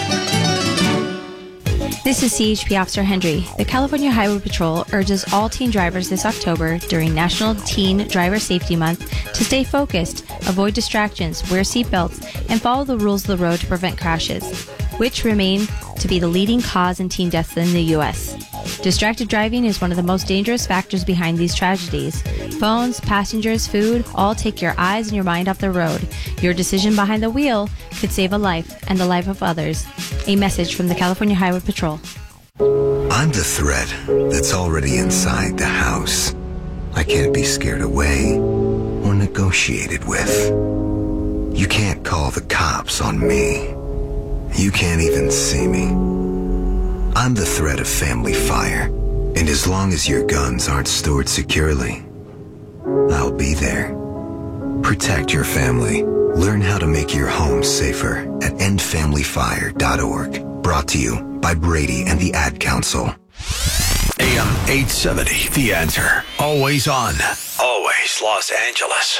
This is CHP Officer Hendry. The California Highway Patrol urges all teen drivers this October during National Teen Driver Safety Month to stay focused, avoid distractions, wear seatbelts, and follow the rules of the road to prevent crashes, which remain to be the leading cause in teen deaths in the U.S. Distracted driving is one of the most dangerous factors behind these tragedies. Phones, passengers, food, all take your eyes and your mind off the road. Your decision behind the wheel could save a life and the life of others. A message from the California Highway Patrol. I'm the threat that's already inside the house. I can't be scared away or negotiated with. You can't call the cops on me. You can't even see me. I'm the threat of family fire, and as long as your guns aren't stored securely, I'll be there. Protect your family. Learn how to make your home safer at endfamilyfire.org. Brought to you by Brady and the Ad Council. AM 870, The Answer. Always on. Always Los Angeles.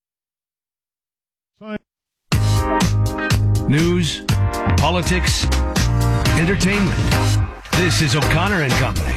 News, politics, entertainment. This is O'Connor and Company.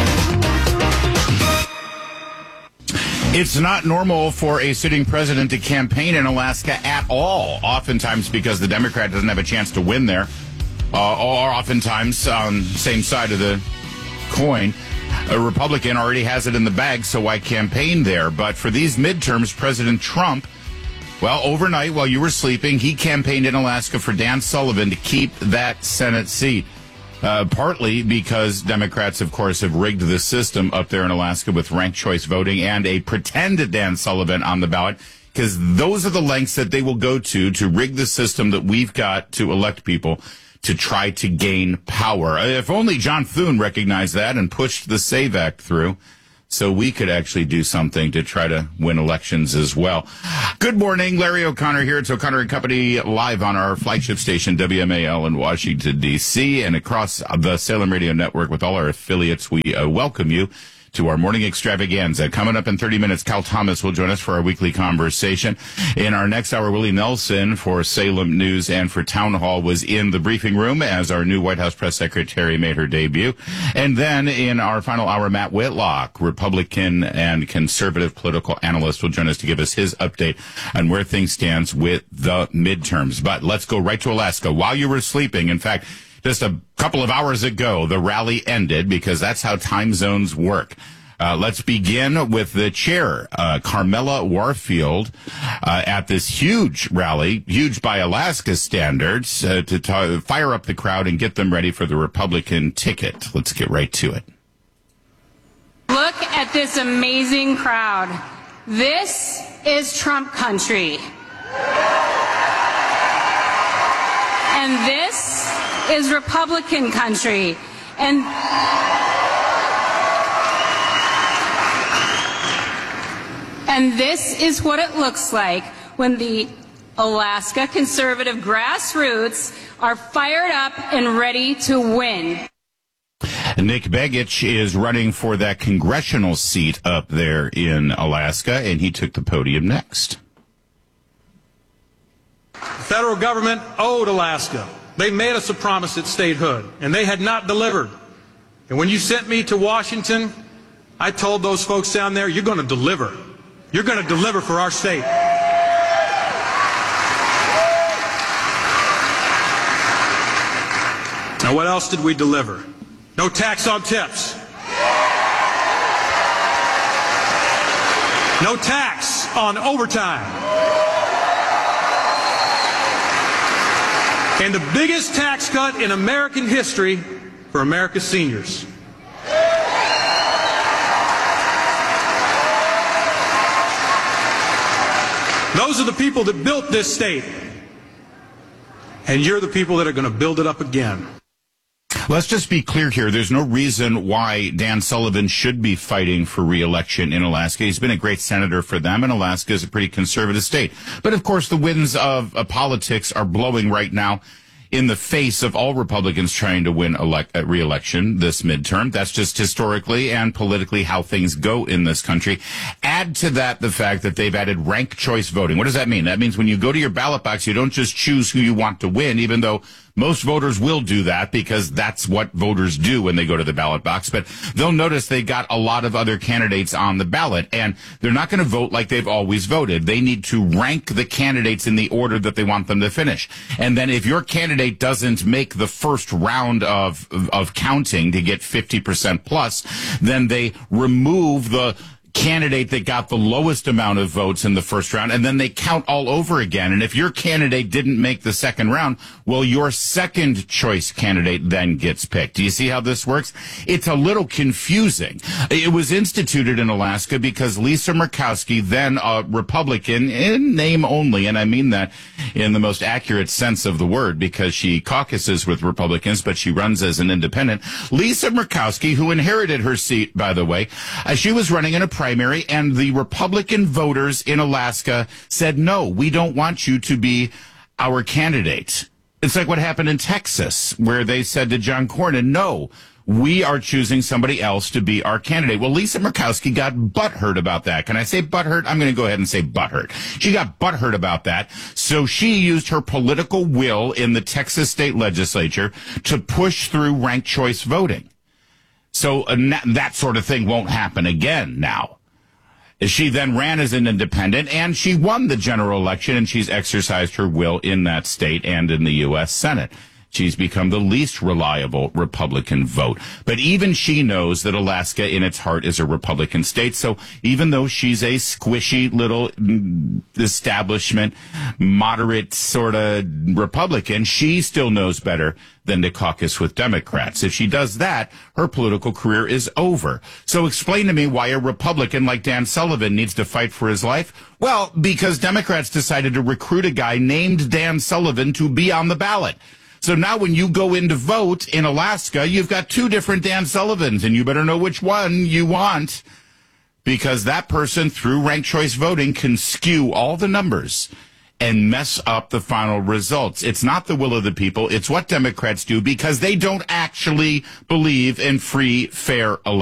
It's not normal for a sitting president to campaign in Alaska at all, oftentimes because the Democrat doesn't have a chance to win there, or oftentimes on the same side of the coin. A Republican already has it in the bag, so why campaign there? But for these midterms, President Trump Well, overnight, while you were sleeping, he campaigned in Alaska for Dan Sullivan to keep that Senate seat. Partly because Democrats, of course, have rigged the system up there in Alaska with ranked choice voting and a pretend Dan Sullivan on the ballot, because those are the lengths that they will go to rig the system that we've got to elect people to try to gain power. If only John Thune recognized that and pushed the SAVE Act through, so we could actually do something to try to win elections as well. Good morning, Larry O'Connor here. It's O'Connor and Company live on our flagship station, WMAL in Washington, D.C., and across the Salem Radio Network with all our affiliates. We welcome you to our morning extravaganza. Coming up in 30 minutes, Cal Thomas will join us for our weekly conversation. In our next hour, Willie Nelson for Salem News and for Town Hall was in the briefing room as our new White House press secretary made her debut. And then in our final hour, Matt Whitlock, Republican and conservative political analyst, will join us to give us his update on where things stands with the midterms. But let's go right to Alaska. While you were sleeping, in fact, just a couple of hours ago, the rally ended because that's how time zones work. Let's begin with the chair, Carmela Warfield, at this huge rally, huge by Alaska standards, to fire up the crowd and get them ready for the Republican ticket. Let's get right to it. Look at this amazing crowd. This is Trump country. And this is Republican country. And this is what it looks like when the Alaska conservative grassroots are fired up and ready to win. Nick Begich is running for that congressional seat up there in Alaska, and he took the podium next. The federal government owed Alaska. They made us a promise at statehood, and they had not delivered. And when you sent me to Washington, I told those folks down there, you're going to deliver. You're going to deliver for our state. Now, what else did we deliver? No tax on tips. No tax on overtime. And the biggest tax cut in American history for America's seniors. Those are the people that built this state. And you're the people that are going to build it up again. Let's just be clear here. There's no reason why Dan Sullivan should be fighting for re-election in Alaska. He's been a great senator for them, and Alaska is a pretty conservative state. But, of course, the winds of politics are blowing right now in the face of all Republicans trying to win re-election this midterm. That's just historically and politically how things go in this country. Add to that the fact that they've added ranked choice voting. What does that mean? That means when you go to your ballot box, you don't just choose who you want to win, even though most voters will do that because that's what voters do when they go to the ballot box. But they'll notice they got a lot of other candidates on the ballot, and they're not going to vote like they've always voted. They need to rank the candidates in the order that they want them to finish. And then if your candidate doesn't make the first round of counting to get 50% plus, then they remove the candidate that got the lowest amount of votes in the first round, and then they count all over again. And if your candidate didn't make the second round, well, your second choice candidate then gets picked. Do you see how this works? It's a little confusing. It was instituted in Alaska because Lisa Murkowski, then a Republican in name only, and I mean that in the most accurate sense of the word because she caucuses with Republicans, but she runs as an independent. Lisa Murkowski, who inherited her seat, by the way, she was running in a primary, and the Republican voters in Alaska said, no, we don't want you to be our candidate. It's like what happened in Texas, where they said to John Cornyn, no, we are choosing somebody else to be our candidate. Well, Lisa Murkowski got butthurt about that. Can I say butthurt? I'm going to go ahead and say butthurt. She got butthurt about that. So she used her political will in the Texas state legislature to push through ranked choice voting. So that sort of thing won't happen again now. She then ran as an independent, and she won the general election, and she's exercised her will in that state and in the U.S. Senate. She's become the least reliable Republican vote. But even she knows that Alaska in its heart is a Republican state. So even though she's a squishy little establishment, moderate sort of Republican, she still knows better than to caucus with Democrats. If she does that, her political career is over. So explain to me why a Republican like Dan Sullivan needs to fight for his life. Well, because Democrats decided to recruit a guy named Dan Sullivan to be on the ballot. So now when you go in to vote in Alaska, you've got two different Dan Sullivans, and you better know which one you want, because that person, through ranked choice voting, can skew all the numbers and mess up the final results. It's not the will of the people. It's what Democrats do because they don't actually believe in free, fair elections.